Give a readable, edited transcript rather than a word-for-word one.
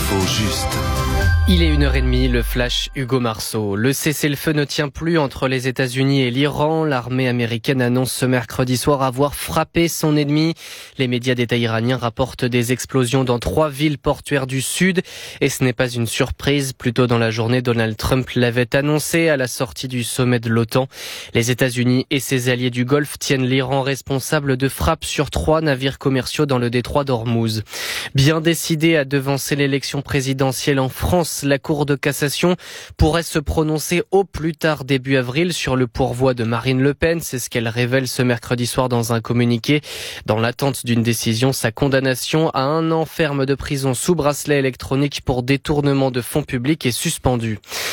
L'info juste. Il est 1h30, le flash Hugo Marceau. Le cessez-le-feu ne tient plus entre les États-Unis et l'Iran. L'armée américaine annonce ce mercredi soir avoir frappé son ennemi. Les médias d'État iraniens rapportent des explosions dans 3 villes portuaires du sud. Et ce n'est pas une surprise. Plus tôt dans la journée, Donald Trump l'avait annoncé à la sortie du sommet de l'OTAN. Les États-Unis et ses alliés du Golfe tiennent l'Iran responsable de frappes sur 3 navires commerciaux dans le détroit d'Ormuz. Bien décidé à devancer l'élection présidentielle en France, la Cour de cassation pourrait se prononcer au plus tard début avril sur le pourvoi de Marine Le Pen. C'est ce qu'elle révèle ce mercredi soir dans un communiqué. Dans l'attente d'une décision, sa condamnation à 1 an ferme de prison sous bracelet électronique pour détournement de fonds publics est suspendue.